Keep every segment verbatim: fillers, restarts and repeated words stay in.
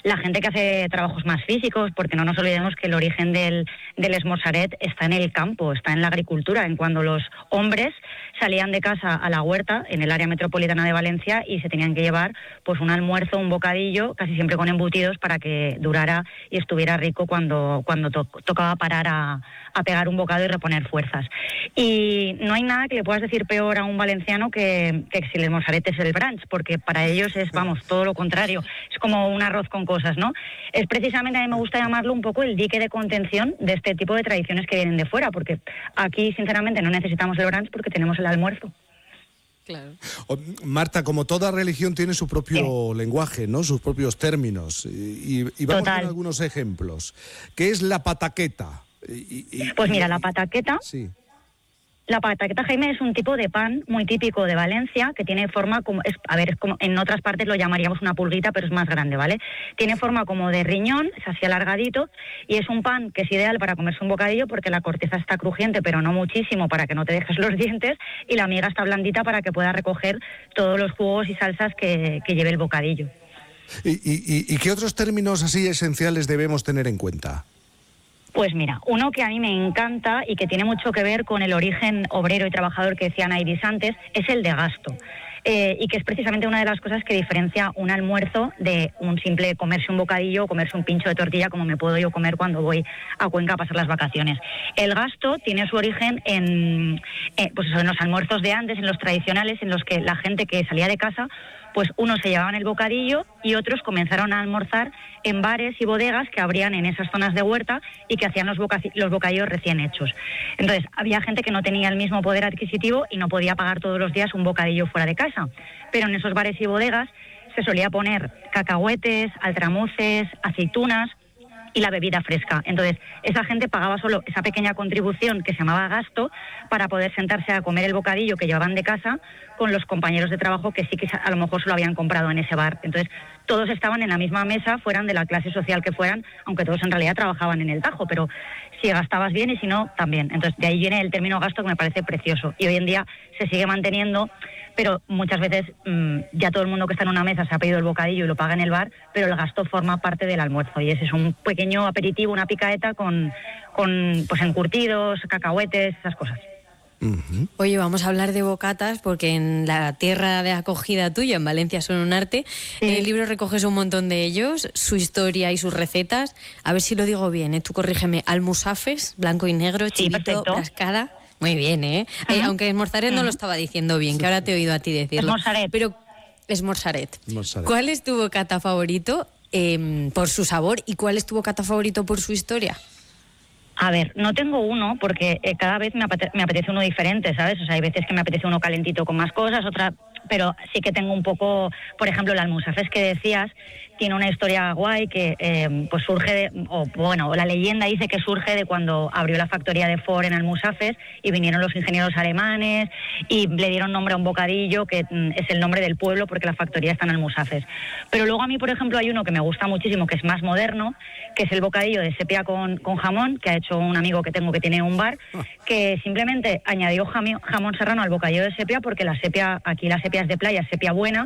la gente que hace trabajos más físicos, porque no nos olvidemos que el origen del, del esmorzaret está en el campo, está en la agricultura, en cuando los hombres salían de casa a la huerta, en el área metropolitana de Valencia, y se tenían que llevar pues un almuerzo, un bocadillo, casi siempre con embutidos, para que durara y estuviera rico cuando, cuando to- tocaba parar a, a pegar un bocado y reponer fuerzas. Y no hay nada que le puedas decir peor a un valenciano que, que si el esmorzaret es el brunch, porque para ellos es, vamos, todo lo contrario. Es como un arroz con cosas, ¿no? Es precisamente, a mí me gusta llamarlo un poco el dique de contención de este tipo de tradiciones que vienen de fuera, porque aquí, sinceramente, no necesitamos el brunch porque tenemos el almuerzo. Claro. Marta, como toda religión tiene su propio sí. lenguaje, ¿no? Sus propios términos. Y, y vamos Total. con algunos ejemplos. ¿Qué es la pataqueta? Y, y, pues mira, y, la pataqueta... Sí. La pataqueta, Jaime, es un tipo de pan muy típico de Valencia que tiene forma como, es, a ver, es como en otras partes lo llamaríamos una pulguita, pero es más grande, ¿vale? Tiene forma como de riñón, es así alargadito, y es un pan que es ideal para comerse un bocadillo porque la corteza está crujiente, pero no muchísimo para que no te dejes los dientes, y la miga está blandita para que puedas recoger todos los jugos y salsas que, que lleve el bocadillo. ¿Y, y, y qué otros términos así esenciales debemos tener en cuenta? Pues mira, uno que a mí me encanta y que tiene mucho que ver con el origen obrero y trabajador que decía Naidis antes, es el de gasto. Eh, y que es precisamente una de las cosas que diferencia un almuerzo de un simple comerse un bocadillo o comerse un pincho de tortilla, como me puedo yo comer cuando voy a Cuenca a pasar las vacaciones. El gasto tiene su origen en, eh, pues eso, en los almuerzos de antes, en los tradicionales, en los que la gente que salía de casa, pues unos se llevaban el bocadillo y otros comenzaron a almorzar en bares y bodegas que abrían en esas zonas de huerta y que hacían los, boca- los bocadillos recién hechos. Entonces, había gente que no tenía el mismo poder adquisitivo y no podía pagar todos los días un bocadillo fuera de casa. Pero en esos bares y bodegas se solía poner cacahuetes, altramuces, aceitunas y la bebida fresca. Entonces, esa gente pagaba solo esa pequeña contribución que se llamaba gasto para poder sentarse a comer el bocadillo que llevaban de casa con los compañeros de trabajo que sí que a lo mejor se lo habían comprado en ese bar. Entonces, todos estaban en la misma mesa, fueran de la clase social que fueran, aunque todos en realidad trabajaban en el Tajo, pero si gastabas bien y si no, también. Entonces, de ahí viene el término gasto, que me parece precioso. Y hoy en día se sigue manteniendo, pero muchas veces mmm, ya todo el mundo que está en una mesa se ha pedido el bocadillo y lo paga en el bar, pero el gasto forma parte del almuerzo. Y ese es un pequeño aperitivo, una picaeta con, con pues encurtidos, cacahuetes, esas cosas. Uh-huh. Oye, vamos a hablar de bocatas porque en la tierra de acogida tuya, en Valencia, son un arte. Sí. En el libro recoges un montón de ellos, su historia y sus recetas. A ver si lo digo bien, ¿eh? Tú corrígeme. Almusafes, blanco y negro, chivito, sí, brascada. Muy bien, ¿eh? Uh-huh. eh aunque esmorzaret uh-huh. no lo estaba diciendo bien, sí, que ahora te he oído a ti decirlo. Esmorzaret. Pero esmorzaret. ¿Cuál es tu bocata favorito eh, por su sabor y cuál es tu bocata favorito por su historia? A ver, no tengo uno porque eh, cada vez me, apete- me apetece uno diferente, ¿sabes? O sea, hay veces que me apetece uno calentito con más cosas, otra, pero sí que tengo un poco, por ejemplo, el almusafes que decías, tiene una historia guay que eh, pues surge de, o bueno, la leyenda dice que surge de cuando abrió la factoría de Ford en Almusafes y vinieron los ingenieros alemanes y le dieron nombre a un bocadillo que mm, es el nombre del pueblo porque la factoría está en Almusafes. Pero luego a mí, por ejemplo, hay uno que me gusta muchísimo, que es más moderno, que es el bocadillo de sepia con, con jamón, que ha hecho un amigo que tengo que tiene un bar, que simplemente añadió jamón, jamón serrano al bocadillo de sepia porque la sepia, aquí la sepia es de playa, es sepia buena,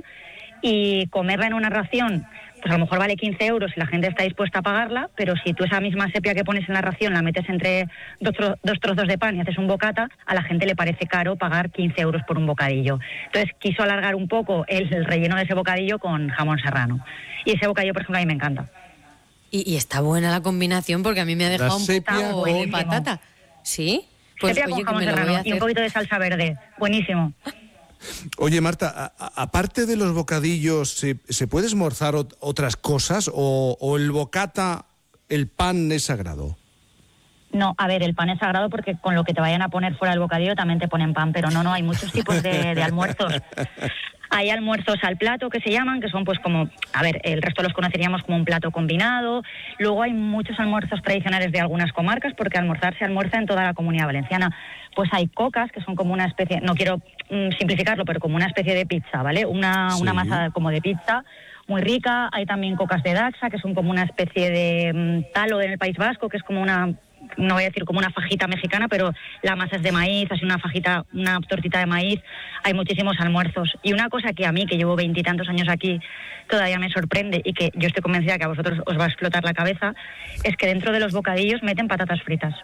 y comerla en una ración pues a lo mejor vale quince euros si la gente está dispuesta a pagarla, pero si tú esa misma sepia que pones en la ración la metes entre dos, tro- dos trozos de pan y haces un bocata, a la gente le parece caro pagar quince euros por un bocadillo. Entonces quiso alargar un poco el, el relleno de ese bocadillo con jamón serrano. Y ese bocadillo, por ejemplo, a mí me encanta. Y, y está buena la combinación porque a mí me ha dejado un poco de patata. ¿Sí? Pues, sepia oye, con jamón serrano y un poquito de salsa verde. Buenísimo. Oye, Marta, a, a, aparte de los bocadillos, ¿se, se puede esmorzar ot- otras cosas o, o el bocata, el pan es sagrado? No, a ver, el pan es sagrado porque con lo que te vayan a poner fuera del bocadillo también te ponen pan, pero no, no, hay muchos tipos de, de almuerzos. Hay almuerzos al plato que se llaman, que son pues como, a ver, el resto los conoceríamos como un plato combinado. Luego hay muchos almuerzos tradicionales de algunas comarcas, porque almorzar se almuerza en toda la Comunidad Valenciana. Pues hay cocas, que son como una especie, no quiero mm, simplificarlo, pero como una especie de pizza, ¿vale? Una, sí. una masa como de pizza muy rica. Hay también cocas de Daxa, que son como una especie de mm, talo en el País Vasco, que es como una no voy a decir como una fajita mexicana, pero la masa es de maíz, así una fajita, una tortita de maíz, hay muchísimos almuerzos. Y una cosa que a mí, que llevo veintitantos años aquí, todavía me sorprende y que yo estoy convencida que a vosotros os va a explotar la cabeza, es que dentro de los bocadillos meten patatas fritas.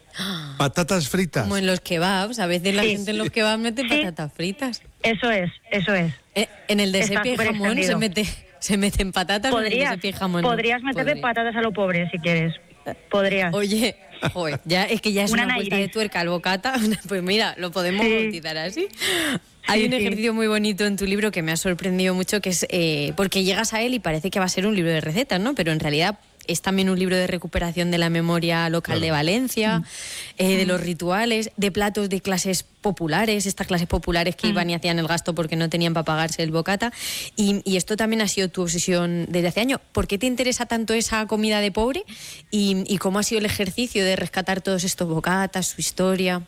¿Patatas fritas? Como en los kebabs, a veces la Sí. gente en los kebabs mete Sí. patatas fritas. Eso es, eso es. Eh, En el de Está sepia y súper jamón se extendido. mete se meten patatas. en el de Podrías, sepia y jamón no. podrías meterle Podría. patatas a lo pobre si quieres. Podrías. Oye, joder, ya es que ya es Una una, vuelta de nairis. tuerca al bocata. Pues mira, lo podemos Sí. bautizar así. Hay Sí, un sí. ejercicio muy bonito en tu libro que me ha sorprendido mucho, que es eh, porque llegas a él y parece que va a ser un libro de recetas, ¿no? Pero en realidad es también un libro de recuperación de la memoria local de Valencia, eh, de los rituales, de platos de clases populares, estas clases populares que iban y hacían el gasto porque no tenían para pagarse el bocata. Y, y esto también ha sido tu obsesión desde hace años. ¿Por qué te interesa tanto esa comida de pobre? Y, y cómo ha sido el ejercicio de rescatar todos estos bocatas, su historia.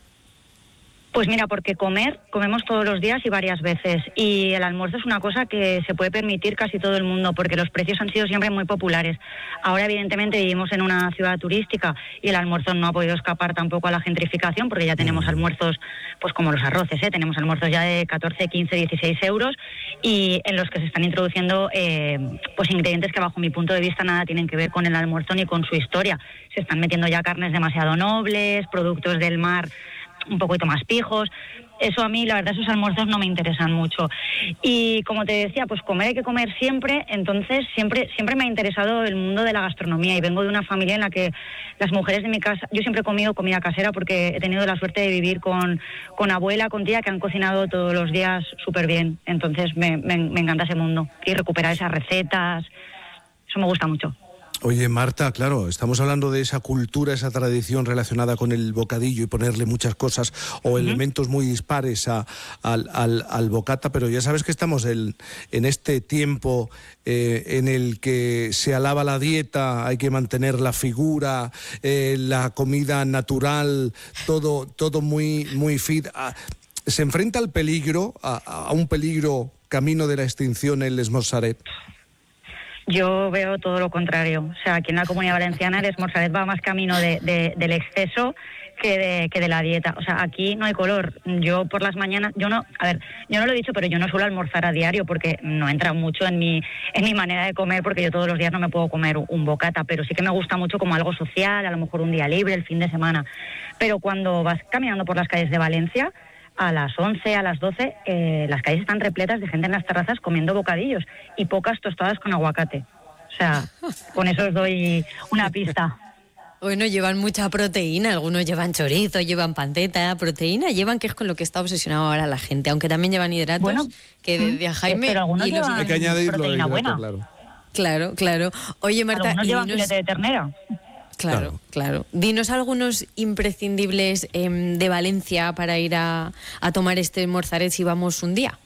Pues mira, porque comer, comemos todos los días y varias veces. Y el almuerzo es una cosa que se puede permitir casi todo el mundo, porque los precios han sido siempre muy populares. Ahora, evidentemente, vivimos en una ciudad turística y el almuerzo no ha podido escapar tampoco a la gentrificación, porque ya tenemos almuerzos, pues como los arroces, ¿eh? Tenemos almuerzos ya de catorce, quince, dieciséis euros, y en los que se están introduciendo eh, pues ingredientes que, bajo mi punto de vista, nada tienen que ver con el almuerzo ni con su historia. Se están metiendo ya carnes demasiado nobles, productos del mar un poquito más pijos. Eso a mí, la verdad, esos almuerzos no me interesan mucho. Y como te decía, pues comer hay que comer siempre, entonces siempre siempre me ha interesado el mundo de la gastronomía y vengo de una familia en la que las mujeres de mi casa, yo siempre he comido comida casera porque he tenido la suerte de vivir con, con abuela, con tía, que han cocinado todos los días súper bien. Entonces me, me, me encanta ese mundo y recuperar esas recetas, eso me gusta mucho. Oye, Marta, claro, estamos hablando de esa cultura, esa tradición relacionada con el bocadillo y ponerle muchas cosas o uh-huh. elementos muy dispares a, al, al, al bocata, pero ya sabes que estamos en, en este tiempo eh, en el que se alaba la dieta, hay que mantener la figura, eh, la comida natural, todo, todo muy, muy fit. Ah, ¿se enfrenta al peligro, a, a un peligro camino de la extinción el esmorzaret? Yo veo todo lo contrario. O sea, aquí en la Comunidad Valenciana el esmorzaret va más camino de, de, del exceso que de, que de la dieta. O sea, aquí no hay color. Yo por las mañanas, yo no, a ver, yo no lo he dicho, pero yo no suelo almorzar a diario porque no entra mucho en mi, en mi manera de comer, porque yo todos los días no me puedo comer un bocata, pero sí que me gusta mucho como algo social, a lo mejor un día libre, el fin de semana. Pero cuando vas caminando por las calles de Valencia, a las once, a las doce, eh, las calles están repletas de gente en las terrazas comiendo bocadillos y pocas tostadas con aguacate. O sea, con eso os doy una pista. Bueno, llevan mucha proteína, algunos llevan chorizo, llevan panceta, proteína, llevan, que es con lo que está obsesionado ahora la gente, aunque también llevan hidratos, bueno, que desde a Jaime... Pero algunos y los llevan hay que añadirlo, proteína hidrato, buena. Claro. Claro, claro. Oye, Marta... Algunos y llevan dinos... filete de ternera. Claro, claro, claro. Dinos algunos imprescindibles eh, de Valencia para ir a, a tomar este esmorzaret si vamos un día.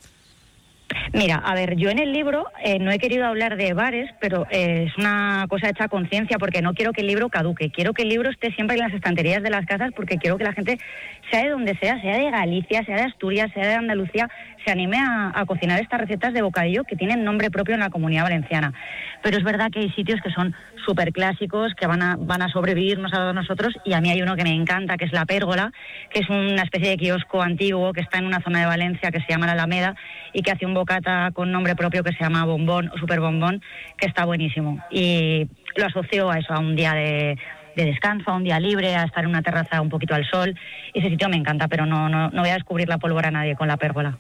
Mira, a ver, yo en el libro eh, no he querido hablar de bares, pero eh, es una cosa hecha a conciencia porque no quiero que el libro caduque. Quiero que el libro esté siempre en las estanterías de las casas porque quiero que la gente, sea de donde sea, sea de Galicia, sea de Asturias, sea de Andalucía, se anime a, a cocinar estas recetas de bocadillo que tienen nombre propio en la Comunidad Valenciana. Pero es verdad que hay sitios que son súper clásicos, que van a, van a sobrevivirnos a nosotros, y a mí hay uno que me encanta, que es La Pérgola, que es una especie de kiosco antiguo que está en una zona de Valencia que se llama La Alameda y que hace un bocata con nombre propio que se llama Bombón o Super Bombón, que está buenísimo. Y lo asocio a eso, a un día de... de descanso, a un día libre, a estar en una terraza un poquito al sol. Ese sitio me encanta, pero no, no, no voy a descubrir la pólvora a nadie con La Pérgola.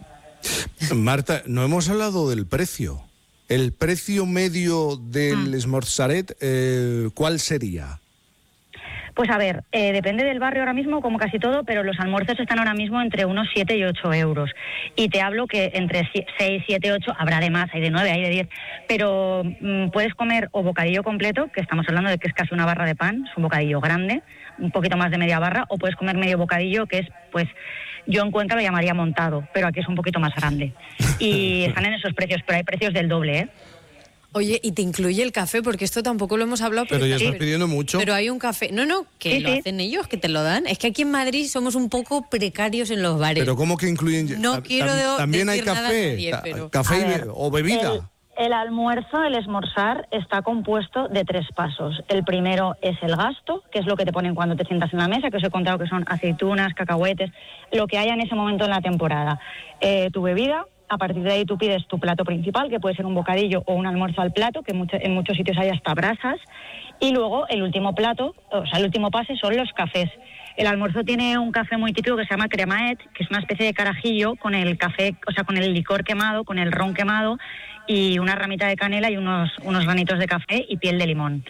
Marta, no hemos hablado del precio. El precio medio del mm. esmorzaret, eh, ¿cuál sería? Pues a ver, eh, depende del barrio ahora mismo, como casi todo, pero los almuerzos están ahora mismo entre unos siete y ocho euros. Y te hablo que entre seis, siete, ocho, habrá de más, hay de nueve, hay de diez, pero mmm, puedes comer o bocadillo completo, que estamos hablando de que es casi una barra de pan, es un bocadillo grande, un poquito más de media barra, o puedes comer medio bocadillo, que es, pues, yo en Cuenca lo llamaría montado, pero aquí es un poquito más grande. Y están en esos precios, pero hay precios del doble, ¿eh? Oye, y te incluye el café, porque esto tampoco lo hemos hablado. Pero, pero ya sí, estás pidiendo mucho. Pero hay un café. No, no, que sí, lo sí. hacen ellos, que te lo dan. Es que aquí en Madrid somos un poco precarios en los bares. Pero ¿cómo que incluyen? No quiero de, También hay decir café, nada a nadie, pero... café ver, o bebida. El, el almuerzo, el esmorzar, está compuesto de tres pasos. El primero es el gasto, que es lo que te ponen cuando te sientas en la mesa, que os he contado que son aceitunas, cacahuetes, lo que haya en ese momento en la temporada. Eh, tu bebida, a partir de ahí tú pides tu plato principal, que puede ser un bocadillo o un almuerzo al plato, que mucho, en muchos sitios hay hasta brasas. Y luego el último plato, o sea, el último pase son los cafés. El almuerzo tiene un café muy típico que se llama cremaet, que es una especie de carajillo con el café, o sea, con el licor quemado, con el ron quemado y una ramita de canela y unos, unos granitos de café y piel de limón.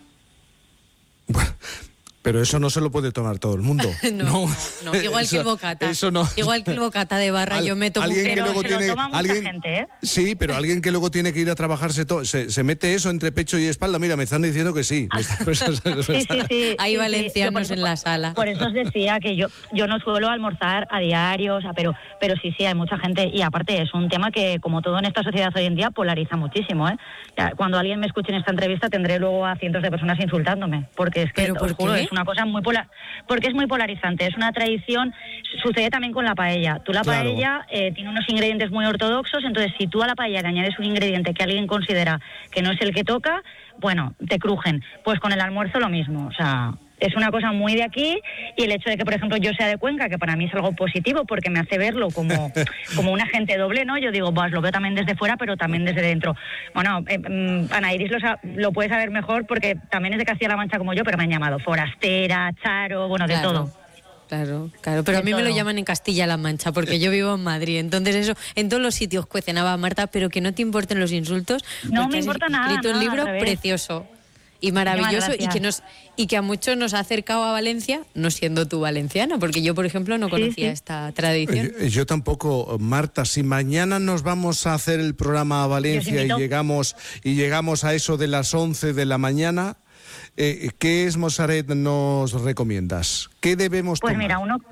Pero eso no se lo puede tomar todo el mundo. no, no, no, igual eso, que el bocata. Eso no. Igual que el bocata de barra, Al, yo me tomo alguien un... que luego se tiene, lo toma mucha alguien, gente, ¿eh? Sí, pero alguien que luego tiene que ir a trabajar se, to, se, se mete eso entre pecho y espalda. Mira, me están diciendo que sí. sí, sí, sí. Hay sí, valencianos sí. en la sala. Por eso os decía que yo yo no suelo almorzar a diario, o sea, pero, pero sí, sí, hay mucha gente. Y aparte es un tema que, como todo en esta sociedad hoy en día, polariza muchísimo, ¿eh? Cuando alguien me escuche en esta entrevista tendré luego a cientos de personas insultándome, porque es que, ¿Pero por os juro, qué? es una cosa muy polar, porque es muy polarizante, es una tradición. Sucede también con la paella. Tú la Claro. paella eh, tiene unos ingredientes muy ortodoxos, entonces si tú a la paella le añades un ingrediente que alguien considera que no es el que toca, bueno, te crujen. Pues con el almuerzo lo mismo, o sea, es una cosa muy de aquí, y el hecho de que, por ejemplo, yo sea de Cuenca, que para mí es algo positivo porque me hace verlo como, como un agente doble, ¿no? Yo digo, pues lo veo también desde fuera, pero también desde dentro. Bueno, eh, Ana Iris lo, lo puede saber mejor porque también es de Castilla-La Mancha como yo, pero me han llamado forastera, charo, bueno, de claro. todo. Claro, claro, pero de a mí todo. me lo llaman en Castilla-La Mancha porque yo vivo en Madrid, entonces eso, en todos los sitios cuecenaba Marta, pero que no te importen los insultos. No me importa nada. Has escrito un libro precioso y maravilloso y que nos y que a muchos nos ha acercado a Valencia, no siendo tú valenciana, porque yo, por ejemplo, no conocía sí, sí. esta tradición. Yo, yo tampoco, Marta. Si mañana nos vamos a hacer el programa a Valencia y llegamos y llegamos a eso de las once de la mañana, eh, ¿qué esmorzaré nos recomiendas? ¿Qué debemos pues tomar? Pues mira, uno...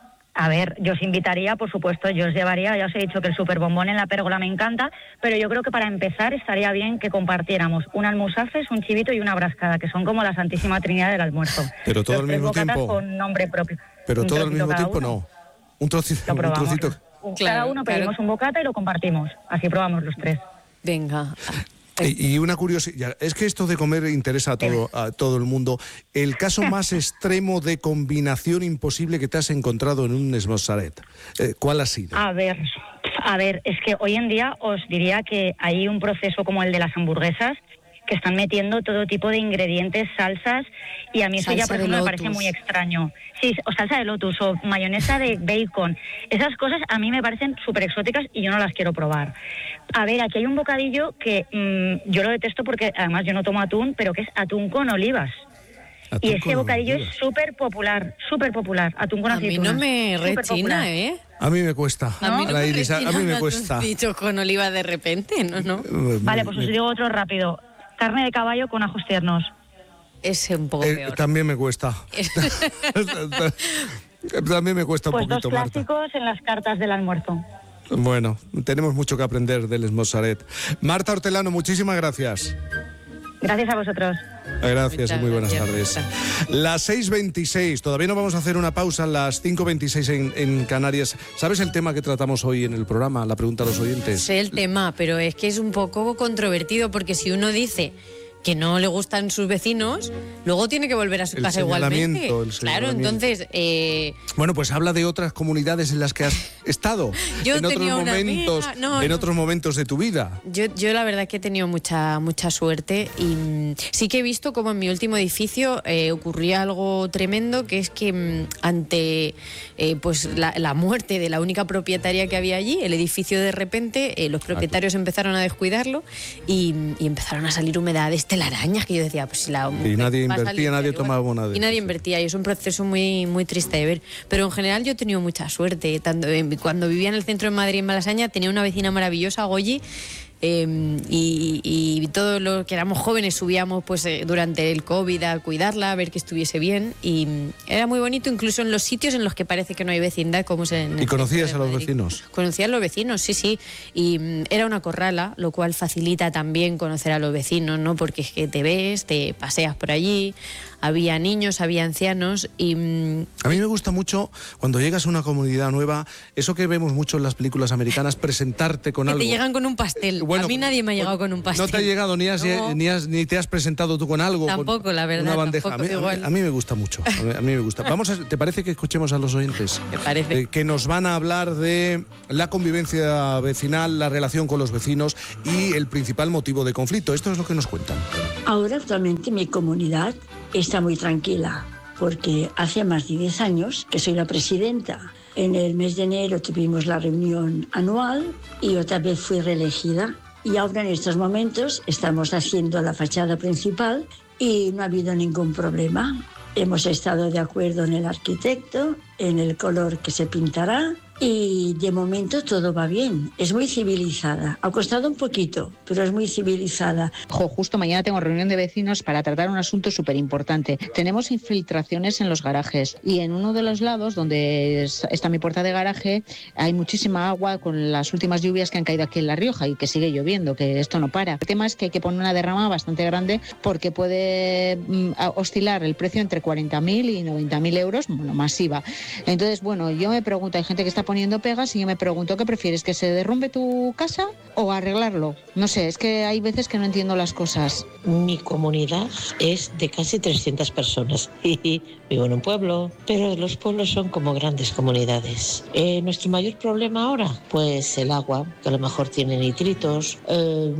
A ver, yo os invitaría, por supuesto, yo os llevaría, ya os he dicho que el superbombón en la pérgola me encanta, pero yo creo que para empezar estaría bien que compartiéramos un almusafes, un chivito y una brascada, que son como la santísima trinidad del almuerzo. Pero todo Los al tres mismo bocatas tiempo. Con nombre propio. Pero un todo al mismo tiempo uno. no. Un trocito. Lo un trocito. Cada claro, uno pedimos claro. un bocata y lo compartimos. Así probamos los tres. Venga. Y una curiosidad, es que esto de comer interesa a todo, a todo el mundo. El caso más extremo de combinación imposible que te has encontrado en un esmorzarет, eh, ¿cuál ha sido? A ver, a ver, es que hoy en día os diría que hay un proceso como el de las hamburguesas, que están metiendo todo tipo de ingredientes, salsas, y a mí eso salsa ya, por ejemplo, me parece muy extraño. Sí, o salsa de lotus, o mayonesa de bacon. Esas cosas a mí me parecen súper exóticas y yo no las quiero probar. A ver, aquí hay un bocadillo que mmm, yo lo detesto porque además yo no tomo atún, pero que es atún con olivas. Atún y ese bocadillo olivas. Es súper popular, súper popular, atún con aceitunas. A mí no me rechina, ¿eh? A mí me cuesta. ¿No? A mí, no me Iris, a, a mí me cuesta. Dicho con oliva de repente, ¿no? no. Vale, pues os digo otro rápido. Carne de caballo con ajos tiernos. Ese un poco eh, peor. También me cuesta. También me cuesta pues un poquito, dos clásicos Marta. En las cartas del almuerzo. Bueno, tenemos mucho que aprender del esmorzarет. Marta Hortelano, muchísimas gracias. Gracias a vosotros. Gracias Muchas y muy buenas gracias. tardes. Las seis veintiséis, todavía no vamos a hacer una pausa, las cinco veintiséis en, en Canarias. ¿Sabes el tema que tratamos hoy en el programa? La pregunta a los oyentes. Sé el tema, pero es que es un poco controvertido porque si uno dice que no le gustan sus vecinos, luego tiene que volver a su el casa igualmente. El claro, entonces... Eh... Bueno, pues habla de otras comunidades en las que has estado. yo en otros momentos, amiga, no, en no. otros momentos de tu vida. Yo, yo la verdad que he tenido mucha, mucha suerte y mmm, sí que he visto como en mi último edificio eh, ocurría algo tremendo, que es que mmm, ante eh, pues la, la muerte de la única propietaria que había allí, el edificio de repente, eh, los propietarios empezaron a descuidarlo y, y empezaron a salir humedades, telarañas, que yo decía, pues si la y nadie invertía, nadie tomaba nada de y nadie eso. invertía, y es un proceso muy, muy triste de ver. Pero en general yo he tenido mucha suerte. Tanto, eh, cuando vivía en el centro de Madrid, en Malasaña, tenía una vecina maravillosa, Goyi, eh, y, y todos los que éramos jóvenes subíamos pues eh, durante el COVID a cuidarla, a ver que estuviese bien, y era muy bonito, incluso en los sitios en los que parece que no hay vecindad, como es en el ¿Y conocías a los Madrid. vecinos? Conocía a los vecinos, sí, sí, y mm, era una corrala, lo cual facilita también conocer a los vecinos, ¿no? Porque es que te ves, te paseas por allí, había niños, había ancianos y... Mmm... A mí me gusta mucho cuando llegas a una comunidad nueva, eso que vemos mucho en las películas americanas, presentarte con que algo. te llegan con un pastel. bueno, a mí nadie me ha llegado con un pastel. No te ha llegado ni, has, no. ni, has, ni te has presentado tú con algo. Tampoco, con la verdad. Una bandeja. A mí, a, mí, a mí me gusta mucho. A mí, a mí me gusta. Vamos a, ¿te parece que escuchemos a los oyentes? Me parece. Eh, que nos van a hablar de la convivencia vecinal, la relación con los vecinos y el principal motivo de conflicto. Esto es lo que nos cuentan. Ahora actualmente mi comunidad está muy tranquila porque hace más de diez años que soy la presidenta. En el mes de enero tuvimos la reunión anual y otra vez fui reelegida. Y ahora en estos momentos estamos haciendo la fachada principal y no ha habido ningún problema. Hemos estado de acuerdo en el arquitecto, en el color que se pintará y de momento todo va bien. Es muy civilizada. Ha costado un poquito, pero es muy civilizada. Jo, justo mañana tengo reunión de vecinos para tratar un asunto súper importante. Tenemos infiltraciones en los garajes y en uno de los lados donde está mi puerta de garaje hay muchísima agua con las últimas lluvias que han caído aquí en La Rioja y que sigue lloviendo, que esto no para. El tema es que hay que poner una derrama bastante grande porque puede mm, oscilar el precio entre cuarenta mil y noventa mil euros, bueno, masiva. Entonces, bueno, yo me pregunto, hay gente que está poniendo pegas y yo me pregunto, ¿qué prefieres? ¿Que se derrumbe tu casa o arreglarlo? No sé, es que hay veces que no entiendo las cosas. Mi comunidad es de casi trescientas personas y vivo en un pueblo, pero los pueblos son como grandes comunidades. Eh, ¿Nuestro mayor problema ahora? Pues el agua, que a lo mejor tiene nitritos, eh,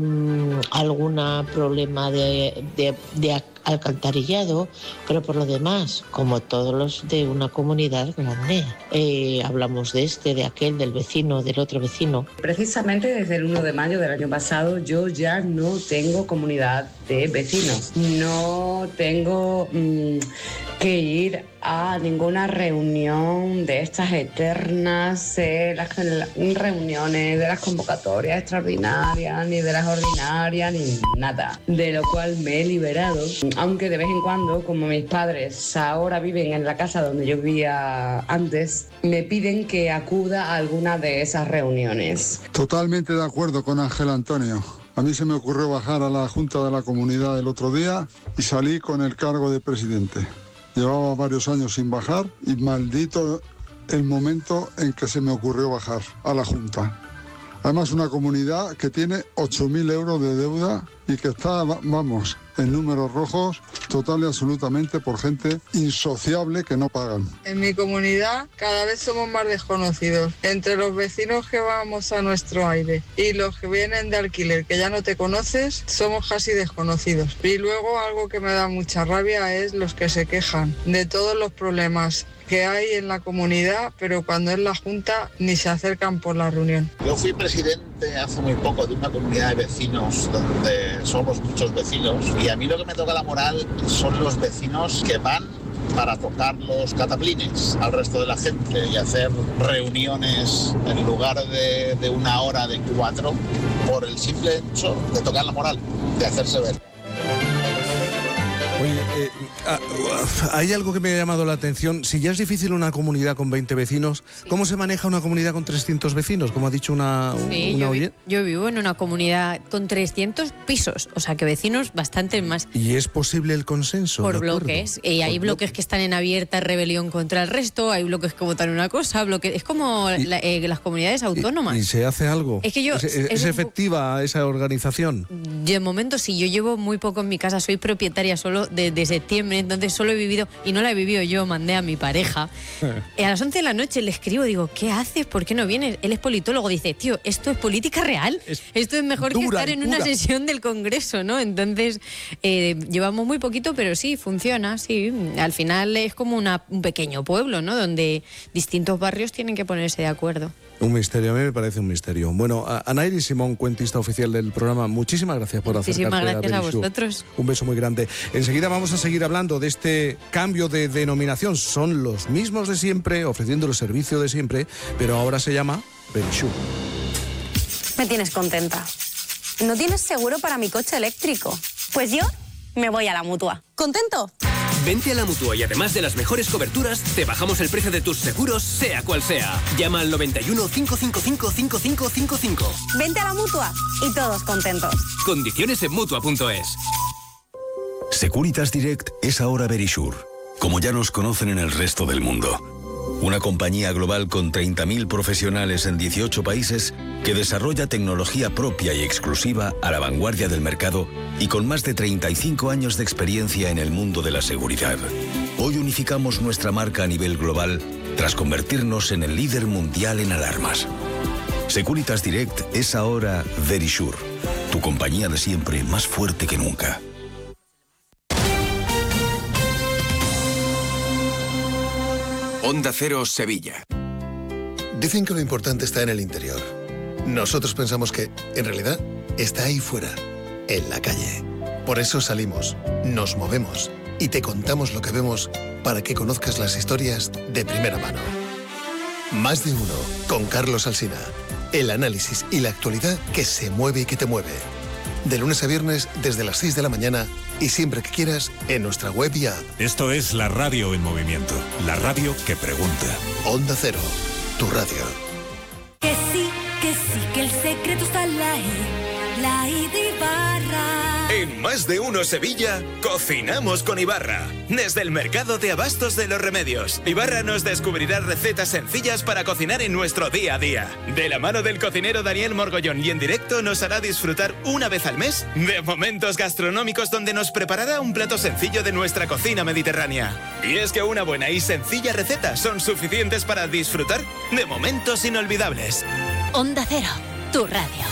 algún problema de, de, de alcantarillado, pero por lo demás, como todos los de una comunidad grande, eh, hablamos de este, de aquel, del vecino, del otro vecino. Precisamente desde el uno de mayo del año pasado yo ya no tengo comunidad de vecinos, no tengo mmm, que ir a ninguna reunión de estas eternas, eh, las reuniones de las convocatorias extraordinarias, ni de las ordinarias, ni nada, de lo cual me he liberado, aunque de vez en cuando, como mis padres ahora viven en la casa donde yo vivía antes, me piden que acuda a alguna de esas reuniones. Totalmente de acuerdo con Ángel Antonio. A mí se me ocurrió bajar a la Junta de la Comunidad el otro día y salí con el cargo de presidente. Llevaba varios años sin bajar y maldito el momento en que se me ocurrió bajar a la Junta. Además, una comunidad que tiene ocho mil euros de deuda y que está, vamos, en números rojos total y absolutamente por gente insociable que no pagan. En mi comunidad cada vez somos más desconocidos. Entre los vecinos que vamos a nuestro aire y los que vienen de alquiler, que ya no te conoces, somos casi desconocidos. Y luego algo que me da mucha rabia es los que se quejan de todos los problemas que hay en la comunidad, pero cuando es la Junta ni se acercan por la reunión. Yo fui presidente hace muy poco de una comunidad de vecinos donde somos muchos vecinos y a mí lo que me toca la moral son los vecinos que van para tocar los cataplines al resto de la gente y hacer reuniones en lugar de, de una hora, de cuatro, por el simple hecho de tocar la moral, de hacerse ver. Oye, eh, hay algo que me ha llamado la atención. Si ya es difícil una comunidad con veinte vecinos, sí. ¿Cómo se maneja una comunidad con trescientos vecinos? Como ha dicho una, sí, una yo, oyente. Yo vivo en una comunidad con trescientos pisos, o sea que vecinos bastante más. ¿Y es posible el consenso? Por bloques. Y hay Por bloques bloque. que están en abierta rebelión contra el resto, hay bloques que votan una cosa, bloques... es como y, la, eh, las comunidades autónomas. ¿Y, y se hace algo? Es que yo... ¿Es, es, es es efectiva esa organización? De momento sí, yo llevo muy poco en mi casa, soy propietaria solo de, de septiembre, entonces solo he vivido, y no la he vivido yo, mandé a mi pareja. Y a las once de la noche le escribo, digo, ¿qué haces? ¿Por qué no vienes? Él es politólogo, dice, tío, esto es política real, es esto es mejor que estar en una sesión del Congreso, ¿no? Entonces, eh, llevamos muy poquito, pero sí, funciona, sí. Al final es como una, un pequeño pueblo, ¿no? Donde distintos barrios tienen que ponerse de acuerdo. Un misterio, a mí me parece un misterio. Bueno, Anaíris Simón, cuentista oficial del programa, muchísimas gracias por acercarte. Muchísimas gracias a, a vosotros. Un beso muy grande. Enseguida vamos a seguir hablando de este cambio de denominación. Son los mismos de siempre, ofreciendo el servicio de siempre, pero ahora se llama Verisur. Me tienes contenta. ¿No tienes seguro para mi coche eléctrico? Pues yo me voy a la Mutua. ¿Contento? Vente a la Mutua y además de las mejores coberturas, te bajamos el precio de tus seguros, sea cual sea. Llama al noventa y uno, cinco cinco cinco, cinco cinco cinco cinco. Vente a la Mutua y todos contentos. Condiciones en Mutua punto es. Securitas Direct es ahora Verisur, como ya nos conocen en el resto del mundo. Una compañía global con treinta mil profesionales en dieciocho países que desarrolla tecnología propia y exclusiva a la vanguardia del mercado y con más de treinta y cinco años de experiencia en el mundo de la seguridad. Hoy unificamos nuestra marca a nivel global tras convertirnos en el líder mundial en alarmas. Securitas Direct es ahora Verisure, tu compañía de siempre más fuerte que nunca. Onda Cero Sevilla. Dicen que lo importante está en el interior. Nosotros pensamos que, en realidad, está ahí fuera, en la calle. Por eso salimos, nos movemos y te contamos lo que vemos para que conozcas las historias de primera mano. Más de uno, con Carlos Alsina. El análisis y la actualidad que se mueve y que te mueve. De lunes a viernes desde las seis de la mañana y siempre que quieras en nuestra web y app. Esto es la radio en movimiento, la radio que pregunta. Onda Cero, tu radio. Que sí, que sí, que el secreto está en la I, la I de Ibarra. En Más de Uno Sevilla, cocinamos con Ibarra. Desde el Mercado de Abastos de los Remedios, Ibarra nos descubrirá recetas sencillas para cocinar en nuestro día a día. De la mano del cocinero Daniel Morgollón y en directo nos hará disfrutar una vez al mes de momentos gastronómicos donde nos preparará un plato sencillo de nuestra cocina mediterránea. Y es que una buena y sencilla receta son suficientes para disfrutar de momentos inolvidables. Onda Cero, tu radio.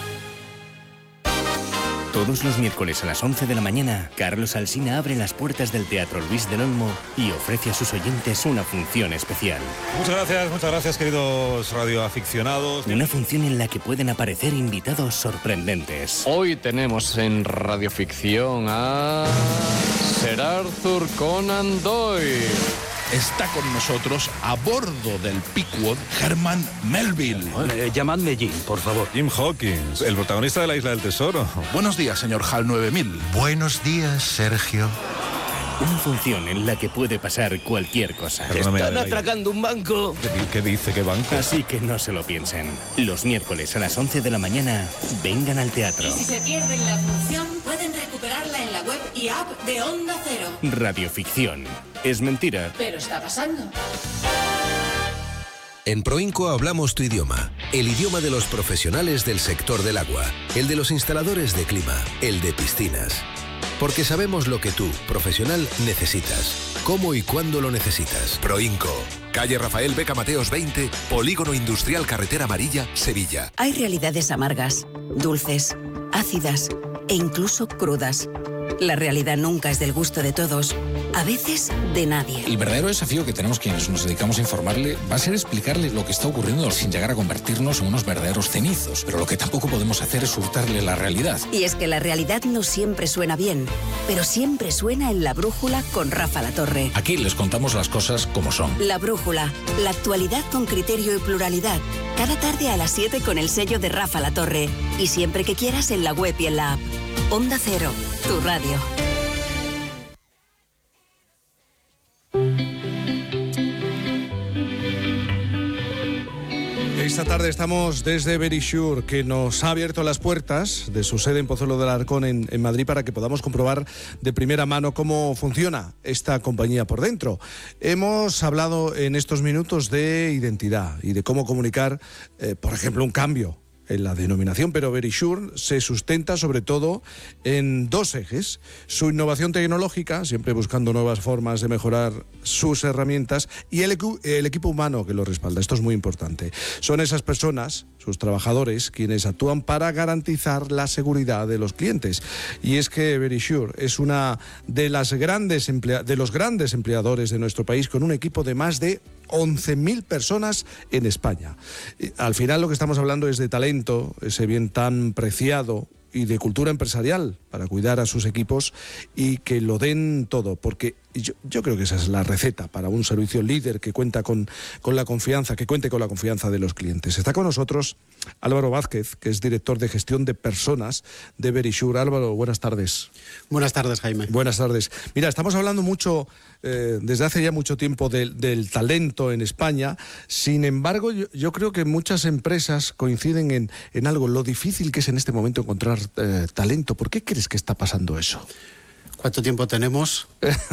Todos los miércoles a las once de la mañana, Carlos Alsina abre las puertas del Teatro Luis del Olmo y ofrece a sus oyentes una función especial. Muchas gracias, muchas gracias, queridos radioaficionados. Una función en la que pueden aparecer invitados sorprendentes. Hoy tenemos en Radioficción a Sir Arthur Conan Doyle. Está con nosotros a bordo del Pickwood Herman Melville. Eh, llamadme Jim, por favor. Jim Hawkins, el protagonista de La Isla del Tesoro. Buenos días, señor Hal nueve mil. Buenos días, Sergio. Una función en la que puede pasar cualquier cosa. Perdóname, Están atracando un banco. ¿Qué, ¿Qué dice? ¿Qué banco? Así que no se lo piensen. Los miércoles a las once de la mañana, vengan al teatro. Y si se pierden la función, pueden recuperarla en la web y app de Onda Cero. Radioficción. Es mentira. Pero está pasando. En Proinco hablamos tu idioma, el idioma de los profesionales del sector del agua, el de los instaladores de clima, el de piscinas. Porque sabemos lo que tú, profesional, necesitas, cómo y cuándo lo necesitas. Proinco, calle Rafael Beca Mateos veinte, Polígono Industrial Carretera Amarilla, Sevilla. Hay realidades amargas, dulces, ácidas e incluso crudas. La realidad nunca es del gusto de todos, a veces de nadie. El verdadero desafío que tenemos quienes nos dedicamos a informarle va a ser explicarle lo que está ocurriendo sin llegar a convertirnos en unos verdaderos cenizos. Pero lo que tampoco podemos hacer es hurtarle la realidad. Y es que la realidad no siempre suena bien, pero siempre suena en La Brújula con Rafa Latorre. Aquí les contamos las cosas como son. La Brújula, la actualidad con criterio y pluralidad. Cada tarde a las siete con el sello de Rafa Latorre. Y siempre que quieras en la web y en la app. Onda Cero, tu radio. Esta tarde estamos desde Verisure, que nos ha abierto las puertas de su sede en Pozuelo del Alarcón, en, en Madrid, para que podamos comprobar de primera mano cómo funciona esta compañía por dentro. Hemos hablado en estos minutos de identidad y de cómo comunicar, eh, por ejemplo, un cambio en la denominación, pero Verisure se sustenta sobre todo en dos ejes: su innovación tecnológica, siempre buscando nuevas formas de mejorar sus herramientas, y el, equ- el equipo humano que lo respalda. Esto es muy importante. Son esas personas, sus trabajadores, quienes actúan para garantizar la seguridad de los clientes. Y es que Verisure es una de las grandes emplea- de los grandes empleadores de nuestro país, con un equipo de más de once mil personas en España. Al final lo que estamos hablando es de talento, ese bien tan preciado, y de cultura empresarial para cuidar a sus equipos y que lo den todo, porque yo, yo creo que esa es la receta para un servicio líder que cuenta con, con la confianza, que cuente con la confianza de los clientes. Está con nosotros Álvaro Vázquez, que es director de gestión de personas de Verisure. Álvaro, buenas tardes. Buenas tardes, Jaime. Buenas tardes. Mira, estamos hablando mucho, eh, desde hace ya mucho tiempo, de, del talento en España. Sin embargo, yo, yo creo que muchas empresas coinciden en, en algo, lo difícil que es en este momento encontrar eh, talento. ¿Por qué crees que está pasando eso? cuánto tiempo tenemos.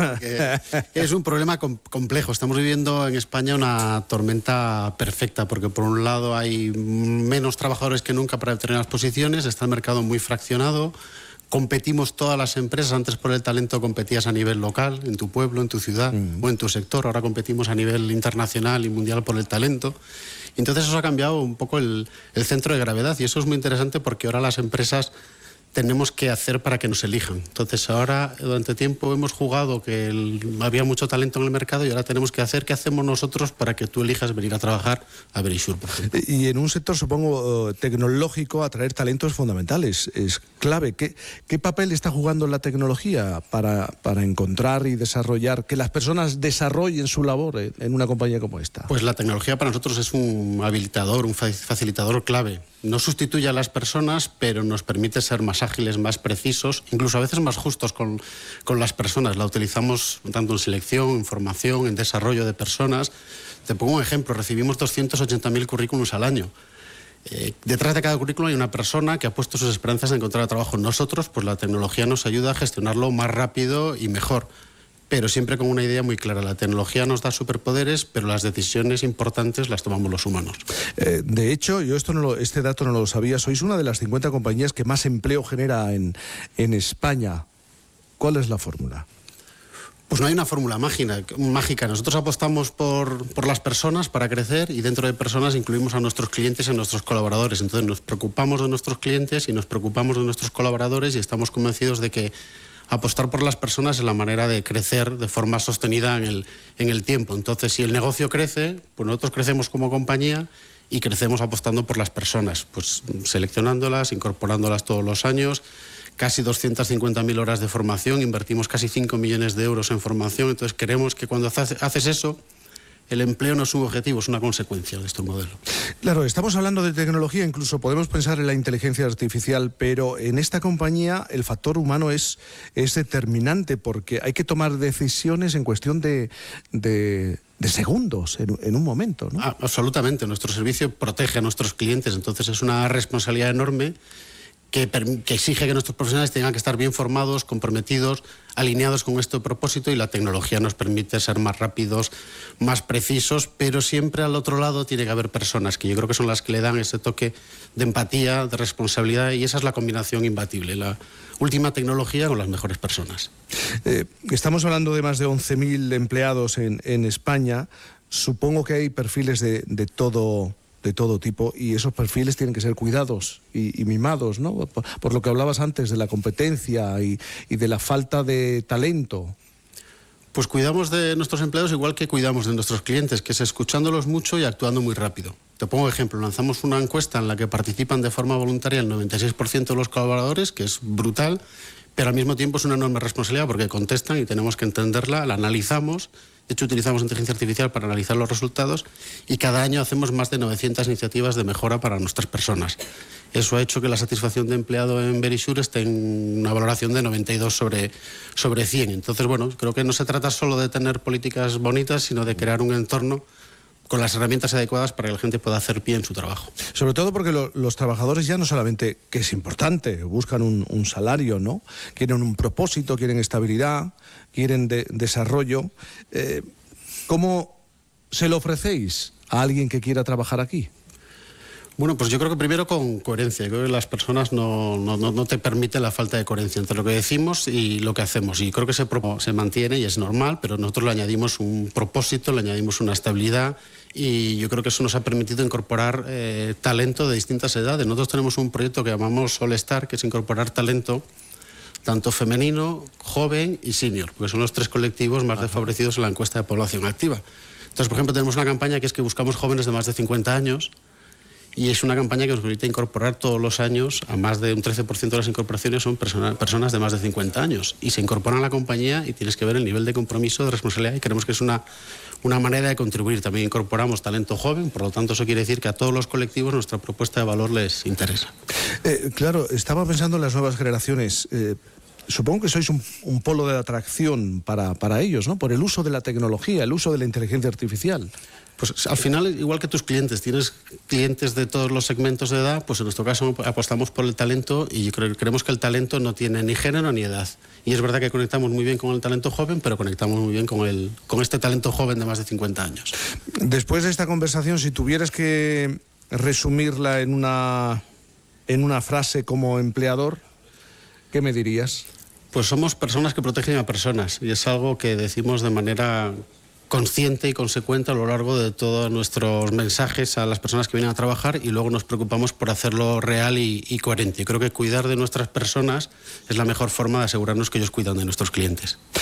Es un problema com complejo. Estamos viviendo en España una tormenta perfecta, porque por un lado hay menos trabajadores que nunca para determinadas posiciones, está el mercado muy fraccionado, competimos todas las empresas. Antes por el talento competías a nivel local, en tu pueblo, en tu ciudad mm. o en tu sector. Ahora competimos a nivel internacional y mundial por el talento. Entonces eso ha cambiado un poco el, el centro de gravedad, y eso es muy interesante porque ahora las empresas tenemos que hacer para que nos elijan. Entonces ahora, durante tiempo hemos jugado que el, había mucho talento en el mercado, y ahora tenemos que hacer qué hacemos nosotros para que tú elijas venir a trabajar a Verisure, por ejemplo. Y en un sector, supongo, tecnológico, atraer talento es fundamental, es, es clave. ¿Qué, ¿Qué papel está jugando la tecnología para, para encontrar y desarrollar, que las personas desarrollen su labor en, en una compañía como esta? Pues la tecnología para nosotros es un habilitador, un facilitador clave. No sustituye a las personas, pero nos permite ser más ágiles, más precisos, incluso a veces más justos con, con las personas. La utilizamos tanto en selección, en formación, en desarrollo de personas. Te pongo un ejemplo, recibimos doscientos ochenta mil currículums al año. Eh, detrás de cada currículum hay una persona que ha puesto sus esperanzas en encontrar trabajo. Nosotros, pues la tecnología nos ayuda a gestionarlo más rápido y mejor, pero siempre con una idea muy clara. La tecnología nos da superpoderes, pero las decisiones importantes las tomamos los humanos. Eh, de hecho, yo esto no lo, este dato no lo sabía, sois una de las cincuenta compañías que más empleo genera en, en España. ¿Cuál es la fórmula? Pues no hay una fórmula mágica. Nosotros apostamos por, por las personas para crecer, y dentro de personas incluimos a nuestros clientes y a nuestros colaboradores. Entonces nos preocupamos de nuestros clientes y nos preocupamos de nuestros colaboradores, y estamos convencidos de que apostar por las personas es la manera de crecer de forma sostenida en el, en el tiempo. Entonces, si el negocio crece, pues nosotros crecemos como compañía y crecemos apostando por las personas, pues seleccionándolas, incorporándolas todos los años. Casi doscientas cincuenta mil horas de formación, invertimos casi cinco millones de euros en formación. Entonces queremos que cuando haces eso, el empleo no es un objetivo, es una consecuencia de este modelo. Claro, estamos hablando de tecnología, incluso podemos pensar en la inteligencia artificial, pero en esta compañía el factor humano es, es determinante, porque hay que tomar decisiones en cuestión de, de, de segundos, en, en un momento, ¿no? Ah, absolutamente, nuestro servicio protege a nuestros clientes, entonces es una responsabilidad enorme que, que exige que nuestros profesionales tengan que estar bien formados, comprometidos, alineados con este propósito, y la tecnología nos permite ser más rápidos, más precisos, pero siempre al otro lado tiene que haber personas, que yo creo que son las que le dan ese toque de empatía, de responsabilidad, y esa es la combinación imbatible, la última tecnología con las mejores personas. Eh, estamos hablando de más de once mil empleados en, en España. Supongo que hay perfiles de, de todo... de todo tipo, y esos perfiles tienen que ser cuidados y, y mimados, ¿no? Por, por lo que hablabas antes de la competencia y, y de la falta de talento. Pues cuidamos de nuestros empleados igual que cuidamos de nuestros clientes, que es escuchándolos mucho y actuando muy rápido. Te pongo ejemplo, lanzamos una encuesta en la que participan de forma voluntaria el noventa y seis por ciento de los colaboradores, que es brutal, pero al mismo tiempo es una enorme responsabilidad porque contestan y tenemos que entenderla, la analizamos. De hecho, utilizamos inteligencia artificial para analizar los resultados, y cada año hacemos más de novecientas iniciativas de mejora para nuestras personas. Eso ha hecho que la satisfacción de empleado en Verisure esté en una valoración de noventa y dos sobre, sobre cien. Entonces, bueno, creo que no se trata solo de tener políticas bonitas, sino de crear un entorno con las herramientas adecuadas para que la gente pueda hacer bien su trabajo. Sobre todo porque lo, los trabajadores ya no solamente, que es importante, buscan un, un salario, ¿no? Quieren un propósito, quieren estabilidad, quieren de, desarrollo. Eh, ¿Cómo se lo ofrecéis a alguien que quiera trabajar aquí? Bueno, pues yo creo que primero con coherencia. Creo que las personas no, no, no te permiten la falta de coherencia entre lo que decimos y lo que hacemos. Y creo que se, se mantiene y es normal, pero nosotros le añadimos un propósito, le añadimos una estabilidad, y yo creo que eso nos ha permitido incorporar eh, talento de distintas edades. Nosotros tenemos un proyecto que llamamos All Star, que es incorporar talento tanto femenino, joven y senior, porque son los tres colectivos más desfavorecidos en la encuesta de población activa. Entonces, por ejemplo, tenemos una campaña que es que buscamos jóvenes de más de cincuenta años, y es una campaña que nos permite incorporar todos los años, a más de un trece por ciento de las incorporaciones son persona, personas de más de cincuenta años, y se incorporan a la compañía, y tienes que ver el nivel de compromiso, de responsabilidad, y creemos que es una, una manera de contribuir. También incorporamos talento joven, por lo tanto eso quiere decir que a todos los colectivos nuestra propuesta de valor les interesa. Eh, claro, estaba pensando en las nuevas generaciones. Eh, supongo que sois un, un polo de atracción para, para ellos, ¿no? Por el uso de la tecnología, el uso de la inteligencia artificial. Pues al final, igual que tus clientes, tienes clientes de todos los segmentos de edad, pues en nuestro caso apostamos por el talento y cre- creemos que el talento no tiene ni género ni edad. Y es verdad que conectamos muy bien con el talento joven, pero conectamos muy bien con, el, con este talento joven de más de cincuenta años. Después de esta conversación, si tuvieras que resumirla en una, en una frase como empleador, ¿qué me dirías? Pues somos personas que protegen a personas y es algo que decimos de manera consciente y consecuente a lo largo de todos nuestros mensajes a las personas que vienen a trabajar y luego nos preocupamos por hacerlo real y, y coherente. Y creo que cuidar de nuestras personas es la mejor forma de asegurarnos que ellos cuidan de nuestros clientes.